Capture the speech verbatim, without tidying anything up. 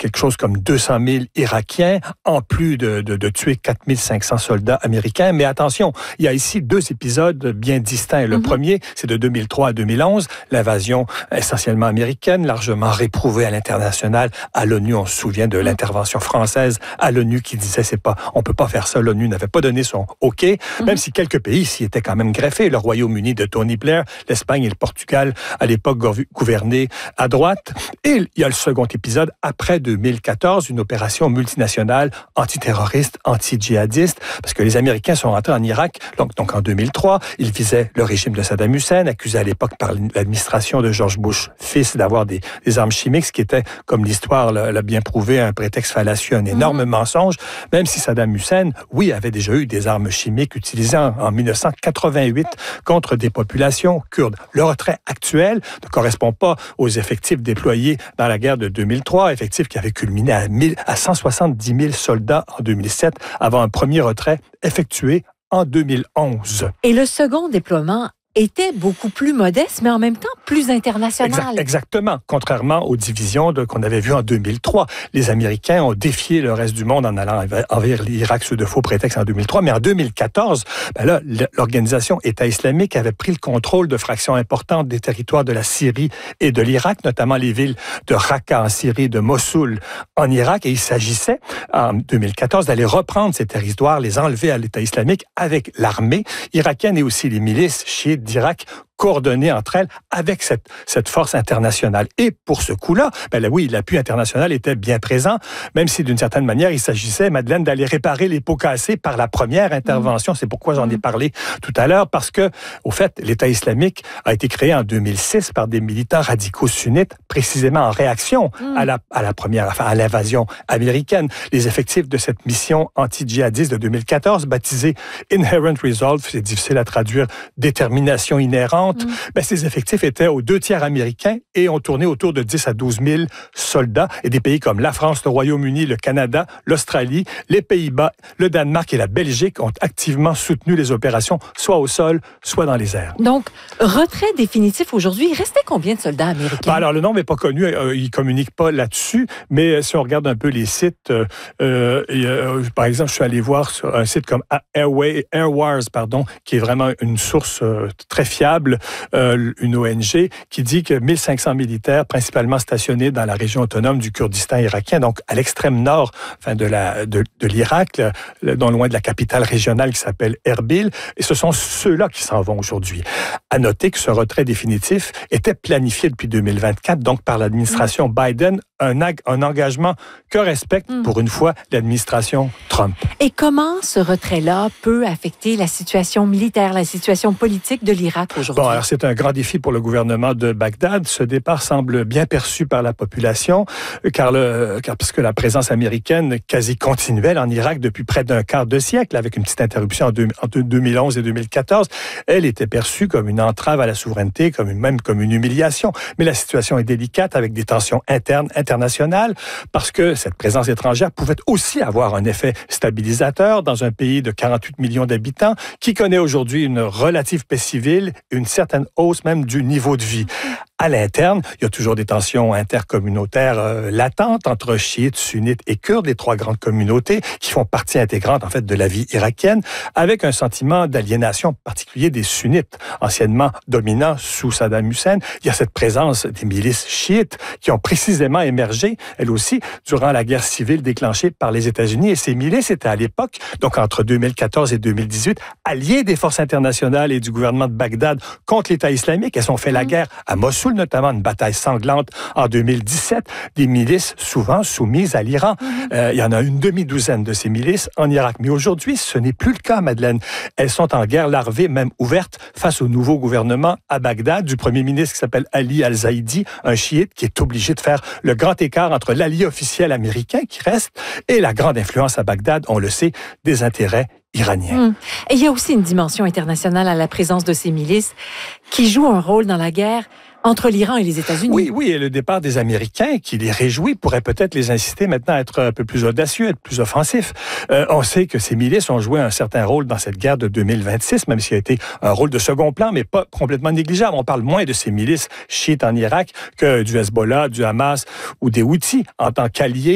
quelque chose comme deux cent mille Irakiens, en plus de, de, de tuer quatre mille cinq cents soldats américains. Mais attention, il y a ici deux épisodes bien distincts. Le mm-hmm. premier, c'est de deux mille trois à deux mille onze, l'invasion essentiellement américaine, largement réprouvée à l'international, à l'ONU. On se souvient de l'intervention française à l'ONU qui disait c'est pas, on peut pas faire ça. L'ONU n'avait pas donné son OK, mm-hmm. même si quelques pays s'y étaient quand même greffés. Le Royaume-Uni de Tony Blair, l'Espagne et le Portugal, à l'époque gouverné à droite. Et il y a le second épisode, après deux mille quatorze, une opération multinationale antiterroriste, anti-djihadiste, parce que les Américains sont rentrés en Irak, donc, donc en deux mille trois. Ils visaient le régime de Saddam Hussein, accusé à l'époque par l'administration de George Bush, fils, d'avoir des, des armes chimiques, ce qui était, comme l'histoire l'a bien prouvé, un prétexte fallacieux, un énorme mmh. mensonge, même si Saddam Hussein, oui, avait déjà eu des armes chimiques utilisées en, en mille neuf cent quatre-vingt-huit contre des populations kurdes. Le retrait actuel ne correspond pas aux effectifs déployés dans la guerre de deux mille trois, effectifs qui avaient culminé à, mille, à cent soixante-dix mille soldats en deux mille sept, avant un premier retrait effectué en deux mille onze. Et le second déploiement était beaucoup plus modeste, mais en même temps plus international. Exact, exactement. Contrairement aux divisions de, qu'on avait vues en deux mille trois. Les Américains ont défié le reste du monde en allant envers l'Irak sous de faux prétextes en deux mille trois. Mais en deux mille quatorze, ben là, l'organisation État islamique avait pris le contrôle de fractions importantes des territoires de la Syrie et de l'Irak, notamment les villes de Raqqa en Syrie, de Mossoul en Irak. Et il s'agissait, en deux mille quatorze, d'aller reprendre ces territoires, les enlever à l'État islamique avec l'armée irakienne et aussi les milices chiites d'Irak, coordonnées entre elles avec cette, cette force internationale. Et pour ce coup-là, ben là, oui, l'appui international était bien présent, même si d'une certaine manière, il s'agissait, Madeleine, d'aller réparer les pots cassés par la première intervention. Mmh. C'est pourquoi j'en ai parlé tout à l'heure, parce que, au fait, l'État islamique a été créé en deux mille six par des militants radicaux sunnites, précisément en réaction mmh. à, la, à la première, enfin, à l'invasion américaine. Les effectifs de cette mission anti-djihadiste de deux mille quatorze, baptisée Inherent Resolve, c'est difficile à traduire, détermination inhérente, Mmh. Ben, ces effectifs étaient aux deux tiers américains et ont tourné autour de dix à douze mille soldats. Et des pays comme la France, le Royaume-Uni, le Canada, l'Australie, les Pays-Bas, le Danemark et la Belgique ont activement soutenu les opérations, soit au sol, soit dans les airs. Donc, retrait définitif aujourd'hui. Il restait combien de soldats américains? Ben, alors, le nombre n'est pas connu. Euh, ils ne communiquent pas là-dessus. Mais si on regarde un peu les sites, euh, euh, et, euh, par exemple, je suis allé voir sur un site comme Airway, Airwars, pardon, qui est vraiment une source euh, très fiable, Euh, une O N G qui dit que mille cinq cents militaires, principalement stationnés dans la région autonome du Kurdistan irakien, donc à l'extrême nord enfin, de, la, de, de l'Irak, non loin de la capitale régionale qui s'appelle Erbil, et ce sont ceux-là qui s'en vont aujourd'hui. À noter que ce retrait définitif était planifié depuis deux mille vingt-quatre, donc par l'administration mmh. Biden, un, ag- un engagement que respecte mmh. pour une fois l'administration Trump. Et comment ce retrait-là peut affecter la situation militaire, la situation politique de l'Irak aujourd'hui? Bon, alors c'est un grand défi pour le gouvernement de Bagdad. Ce départ semble bien perçu par la population, car, le, car parce que la présence américaine quasi continuelle en Irak depuis près d'un quart de siècle, avec une petite interruption en, deux, en deux mille onze et deux mille quatorze, elle était perçue comme une entrave à la souveraineté, comme une, même comme une humiliation. Mais la situation est délicate avec des tensions internes, internationales, parce que cette présence étrangère pouvait aussi avoir un effet stabilisateur dans un pays de quarante-huit millions d'habitants qui connaît aujourd'hui une relative paix civile, une certaine hausse même du niveau de vie. À l'interne, il y a toujours des tensions intercommunautaires euh, latentes entre chiites, sunnites et kurdes, les trois grandes communautés qui font partie intégrante en fait de la vie irakienne, avec un sentiment d'aliénation particulier des sunnites, anciennement dominants sous Saddam Hussein. Il y a cette présence des milices chiites qui ont précisément émergé, elles aussi, durant la guerre civile déclenchée par les États-Unis. Et ces milices étaient à l'époque, donc entre deux mille quatorze et deux mille dix-huit, alliées des forces internationales et du gouvernement de Bagdad contre l'État islamique. Elles ont fait la guerre à Mossoul, notamment une bataille sanglante en deux mille dix-sept, des milices souvent soumises à l'Iran. Mm-hmm. Euh, il y en a une demi-douzaine de ces milices en Irak. Mais aujourd'hui, ce n'est plus le cas, Madeleine. Elles sont en guerre larvée, même ouverte, face au nouveau gouvernement à Bagdad, du premier ministre qui s'appelle Ali Al-Zaidi, un chiite qui est obligé de faire le grand écart entre l'allié officiel américain qui reste et la grande influence à Bagdad, on le sait, des intérêts iraniens. Mmh. Et il y a aussi une dimension internationale à la présence de ces milices qui jouent un rôle dans la guerre entre l'Iran et les États-Unis. Oui, oui, et le départ des Américains, qui les réjouit, pourrait peut-être les inciter maintenant à être un peu plus audacieux, être plus offensifs. Euh, on sait que ces milices ont joué un certain rôle dans cette guerre de deux mille vingt-six, même s'il a été un rôle de second plan, mais pas complètement négligeable. On parle moins de ces milices chiites en Irak que du Hezbollah, du Hamas ou des Houthis en tant qu'alliés